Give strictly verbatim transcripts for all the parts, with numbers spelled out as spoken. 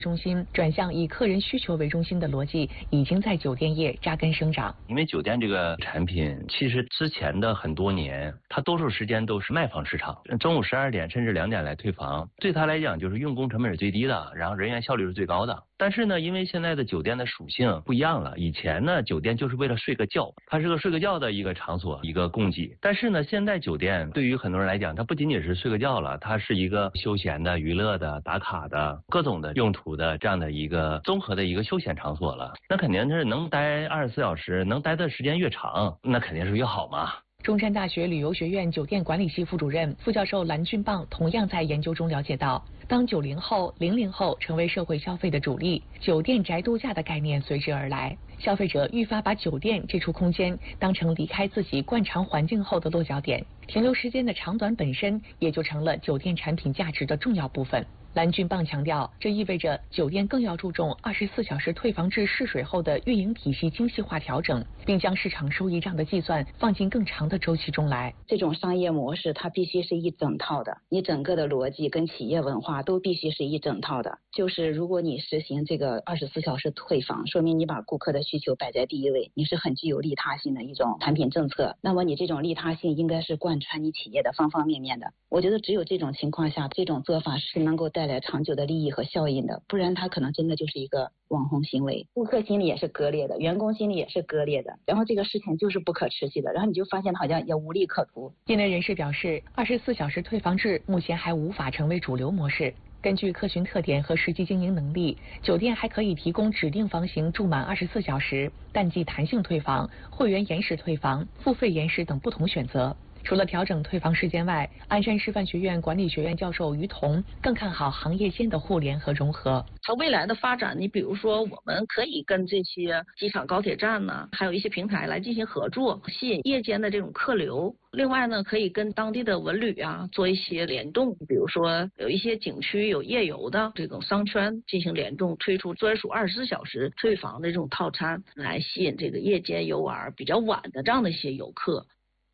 中心转向以客人需求为中心的逻辑，已经在酒店业扎根生长。 因为酒店这个产品，其实之前的很多年，它多数时间都是卖方市场，中午十二点甚至两点来退房，对他来讲就是用工成本是最低的，然后人员效率是最高的。但是呢，因为现在的酒店的属性不一样了，以前呢，酒店就是为了睡个觉，它是个睡个觉的一个场所，一个供给。但是呢，现在酒店对于很多人来讲，它不仅仅是睡个觉了，它是一个休闲的、娱乐的、打卡的各种的用途的这样的一个综合的一个休闲场所了。那肯定是能待二十四小时，能待的时间越长，那肯定是越好嘛。 中山大学旅游学院酒店管理系副主任、副教授蓝俊棒同样在研究中了解到，当九零后、零零后成为社会消费的主力，酒店宅度假的概念随之而来，消费者愈发把酒店这处空间当成离开自己惯常环境后的落脚点，停留时间的长短本身也就成了酒店产品价值的重要部分。蓝俊棒强调，这意味着酒店更要注重二十四小时退房制试水后的运营体系精细化调整，并将市场收益账的计算放进更长的周期中来。 这种商业模式它必须是一整套的，你整个的逻辑跟企业文化都必须是一整套的。就是如果你实行这个二十四小时退房，说明你把顾客的需求摆在第一位，你是很具有利他性的一种产品政策。那么你这种利他性应该是贯穿你企业的方方面面的。我觉得只有这种情况下，这种做法是能够带来长久的利益和效应的，不然它可能真的就是一个网红行为，顾客心里也是割裂的，员工心里也是割裂的，然后这个事情就是不可持续的，然后你就发现好像也无利可图。 业内人士表示，二十四小时退房制目前还无法成为主流模式。根据客群特点和实际经营能力，酒店还可以提供指定房型住满二十四小时、淡季弹性退房、会员延时退房、付费延时等不同选择。除了调整退房时间外，鞍山师范学院管理学院教授于彤更看好行业间的互联和融合。 它未来的发展，你比如说我们可以跟这些机场、高铁站呢，还有一些平台来进行合作，吸引夜间的这种客流。另外呢，可以跟当地的文旅啊做一些联动，比如说有一些景区有夜游的这种商圈进行联动，推出专属二十四小时退房的这种套餐，来吸引这个夜间游玩比较晚的这样的一些游客。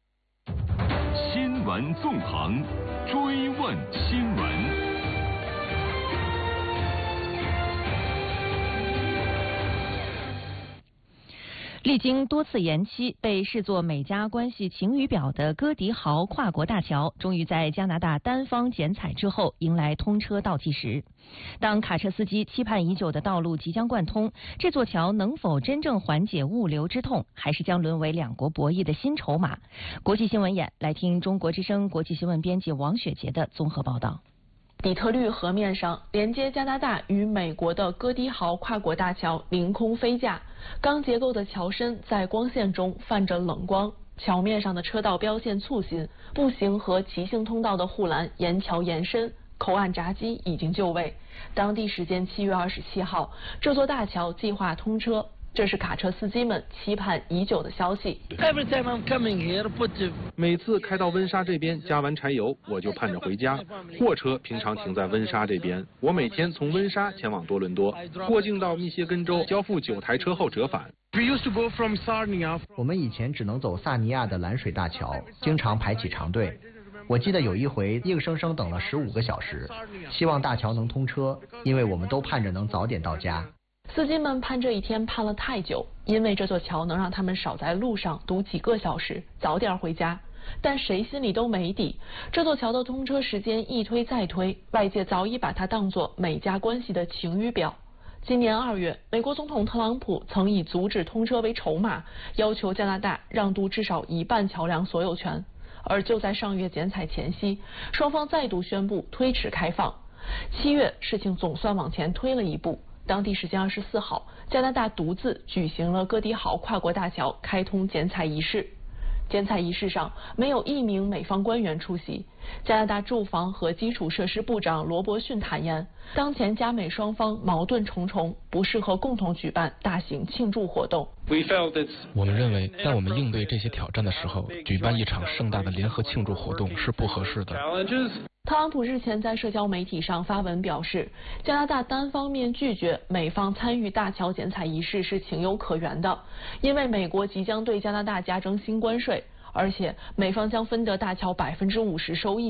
新闻纵横，追问新闻。 历经多次延期，被视作美加关系晴雨表的哥迪豪跨国大桥，终于在加拿大单方剪彩之后迎来通车倒计时。当卡车司机期盼已久的道路即将贯通，这座桥能否真正缓解物流之痛，还是将沦为两国博弈的新筹码？国际新闻眼，来听中国之声国际新闻编辑王雪杰的综合报道。 底特律河面上，连接加拿大与美国的哥迪豪跨国大桥凌空飞架，钢结构的桥身在光线中泛着冷光，桥面上的车道标线簇新，步行和骑行通道的护栏沿桥延伸，口岸闸机已经就位。当地时间七月二十七号，这座大桥计划通车。这是卡车司机们期盼已久的消息。 每次开到温莎这边加完柴油，我就盼着回家。货车平常停在温莎这边，我每天从温莎前往多伦多，过境到密歇根州，交付九台车后折返。 我们以前只能走萨尼亚的蓝水大桥，经常排起长队。我记得有一回硬生生等了十五个小时，希望大桥能通车，因为我们都盼着能早点到家。 司机们盼这一天盼了太久，因为这座桥能让他们少在路上堵几个小时，早点回家。但谁心里都没底，这座桥的通车时间一推再推，外界早已把它当作美加关系的晴雨表。今年二月，美国总统特朗普曾以阻止通车为筹码，要求加拿大让渡至少一半桥梁所有权。而就在上月剪彩前夕，双方再度宣布推迟开放。七月，事情总算往前推了一步。当地时间二十四号，加拿大独自举行了哥迪豪跨国大桥开通剪彩仪式。剪彩仪式上没有一名美方官员出席。加拿大住房和基础设施部长罗伯逊坦言，当前加美双方矛盾重重，不适合共同举办大型庆祝活动。 我们认为，在我们应对这些挑战的时候，举办一场盛大的联合庆祝活动是不合适的。 特朗普日前在社交媒体上发文表示，加拿大单方面拒绝美方参与大桥剪彩仪式是情有可原的，因为美国即将对加拿大加征新关税，而且美方将分得大桥百分之五十收益。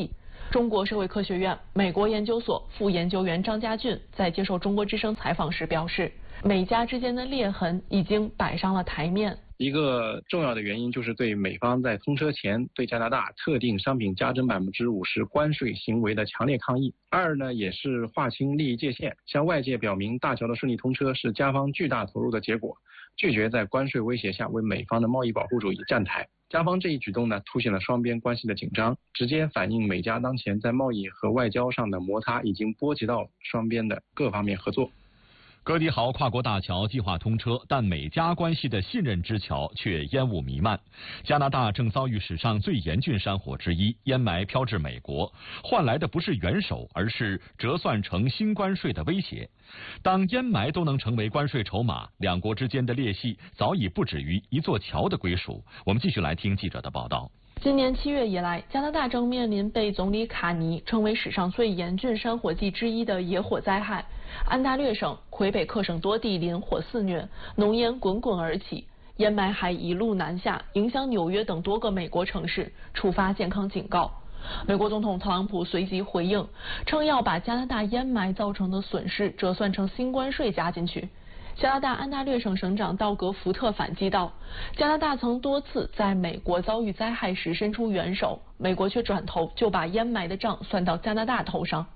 中国社会科学院美国研究所副研究员张家俊在接受中国之声采访时表示，美加之间的裂痕已经摆上了台面。 一个重要的原因就是对美方在通车前对加拿大特定商品加征百分之五十关税行为的强烈抗议。二呢，也是划清利益界限，向外界表明大桥的顺利通车是加方巨大投入的结果，拒绝在关税威胁下为美方的贸易保护主义站台。加方这一举动呢，凸显了双边关系的紧张，直接反映美加当前在贸易和外交上的摩擦已经波及到双边的各方面合作。 哥迪豪跨国大桥计划通车，但美加关系的信任之桥却烟雾弥漫。加拿大正遭遇史上最严峻山火之一，烟霾飘至美国，换来的不是援手，而是折算成新关税的威胁。当烟霾都能成为关税筹码，两国之间的裂隙早已不止于一座桥的归属。我们继续来听记者的报道。 今年七月以来，加拿大正面临被总理卡尼称为史上最严峻山火季之一的野火灾害。安大略省、魁北克省多地林火肆虐，浓烟滚滚而起，烟霾还一路南下，影响纽约等多个美国城市，触发健康警告。美国总统特朗普随即回应，称要把加拿大烟霾造成的损失折算成新关税加进去。加拿大安大略省省长道格福特反击道，加拿大曾多次在美国遭遇灾害时伸出援手，美国却转头就把烟霾的账算到加拿大头上。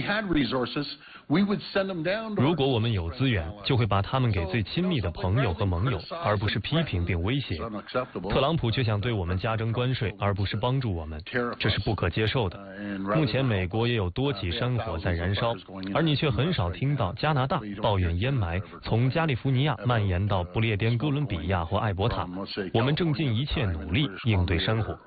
如果我们有资源，就会把他们给最亲密的朋友和盟友，而不是批评并威胁。特朗普却想对我们加征关税，而不是帮助我们，这是不可接受的。目前美国也有多起山火在燃烧，而你却很少听到加拿大抱怨烟霾从加利福尼亚蔓延到不列颠哥伦比亚或艾伯塔。我们正尽一切努力应对山火。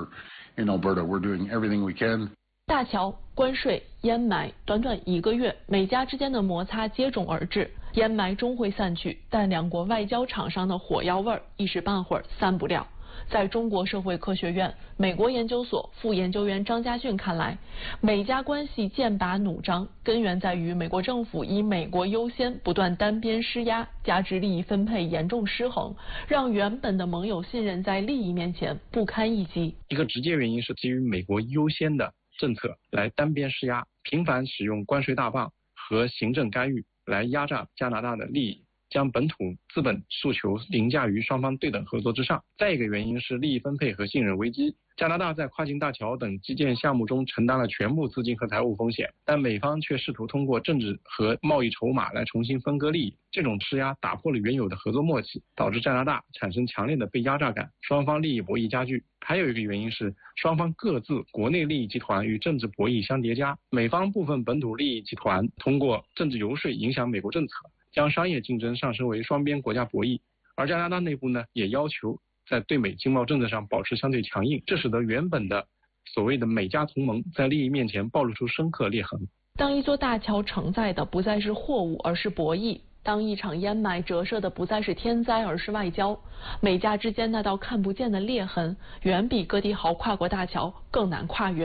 大桥、关税、烟霾，短短一个月，美加之间的摩擦接踵而至，烟霾终会散去，但两国外交场上的火药味儿一时半会儿散不了。在中国社会科学院美国研究所副研究员张家俊看来，美加关系剑拔弩张，根源在于美国政府以美国优先不断单边施压，加之利益分配严重失衡，让原本的盟友信任在利益面前不堪一击。 一个直接原因是基于美国优先的政策来单边施压，频繁使用关税大棒和行政干预来压榨加拿大的利益，将本土资本诉求凌驾于双方对等合作之上。再一个原因是利益分配和信任危机。加拿大在跨境大桥等基建项目中承担了全部资金和财务风险，但美方却试图通过政治和贸易筹码来重新分割利益。这种施压打破了原有的合作默契，导致加拿大产生强烈的被压榨感，双方利益博弈加剧。还有一个原因是双方各自国内利益集团与政治博弈相叠加，美方部分本土利益集团通过政治游说影响美国政策，将商业竞争上升为双边国家博弈，而加拿大内部呢，也要求在对美经贸政策上保持相对强硬，这使得原本的所谓的美加同盟在利益面前暴露出深刻裂痕。 当一座大桥承载的不再是货物，而是博弈；当一场烟霾折射的不再是天灾，而是外交，美加之间那道看不见的裂痕，远比哥迪豪跨国大桥更难跨越。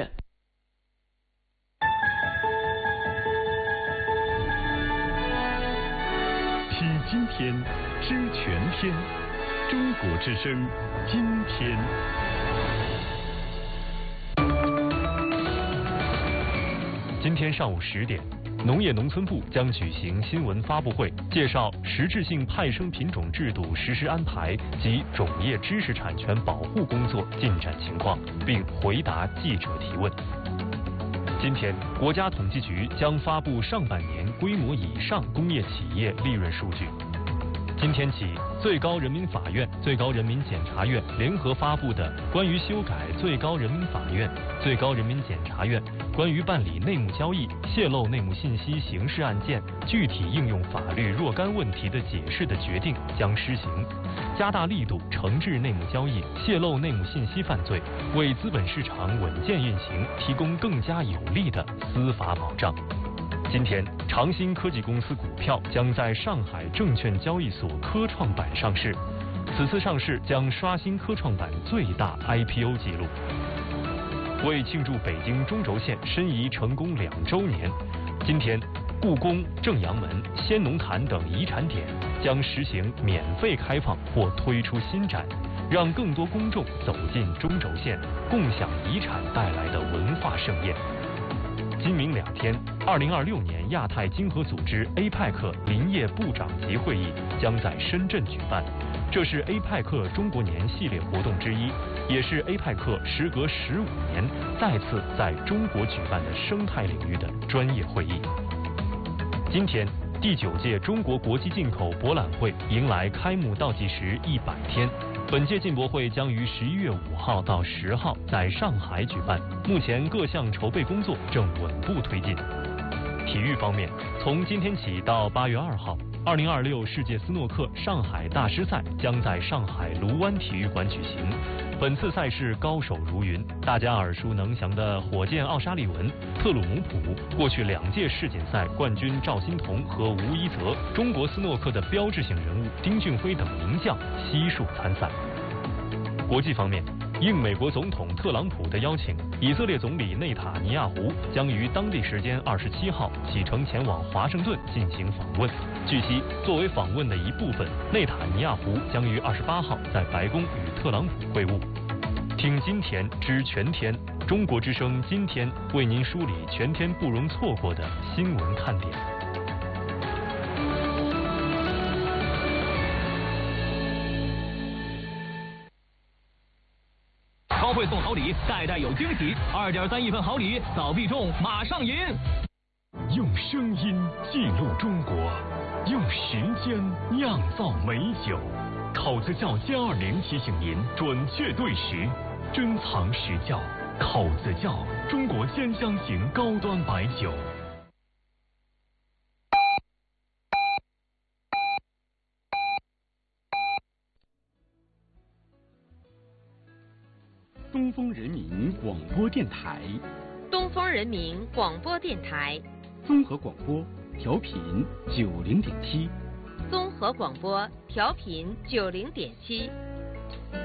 体今天，知全天。中国之声，今天。 今天上午十点，农业农村部将举行新闻发布会，介绍实质性派生品种制度实施安排及种业知识产权保护工作进展情况，并回答记者提问。今天，国家统计局将发布上半年规模以上工业企业利润数据。今天起，最高人民法院、最高人民检察院联合发布的关于修改最高人民法院、最高人民检察院关于办理内幕交易、泄露内幕信息刑事案件具体应用法律若干问题的解释的决定将施行，加大力度惩治内幕交易、泄露内幕信息犯罪，为资本市场稳健运行提供更加有力的司法保障。今天，长鑫科技公司股票将在上海证券交易所科创板上市，此次上市将刷新科创板最大 I P O 纪录。为庆祝北京中轴线申遗成功两周年，今天，故宫、正阳门、先农坛等遗产点将实行免费开放或推出新展， 让更多公众走进中轴线，共享遗产带来的文化盛宴。今明两天，二零二六年亚太经合组织 A P E C 林业部长级会议将在深圳举办，这是 A P E C 中国年系列活动之一，也是 A P E C 时隔十五年再次在中国举办的生态领域的专业会议。今天，第九届中国国际进口博览会迎来开幕倒计时一百天。本届进博会将于十一月五号到十号在上海举办，目前各项筹备工作正稳步推进。体育方面，从今天起到八月二号，二零二六世界斯诺克上海大师赛将在上海卢湾体育馆举行。本次赛事高手如云，大家耳熟能详的火箭奥沙利文、特鲁姆普，过去两届世锦赛冠军赵心童和吴一泽，中国斯诺克的标志性人物丁俊晖等名将悉数参赛。国际方面，应美国总统特朗普的邀请，以色列总理内塔尼亚胡将于当地时间二十七号启程前往华盛顿进行访问。据悉，作为访问的一部分，内塔尼亚胡将于二十八号在白宫与特朗普会晤。听今天知全天，中国之声今天为您梳理全天不容错过的新闻看点。 高会送好礼，代代有惊喜。二点三亿份好礼，早必中，马上赢！ 用声音记录中国，用时间酿造美酒。考子窖歼二零提醒您准确对时，珍藏实窖。考子窖，中国尖香型高端白酒。 东风人民广播电台， 东风人民广播电台， 综合广播，调频九零点七， 综合广播调频九零点七。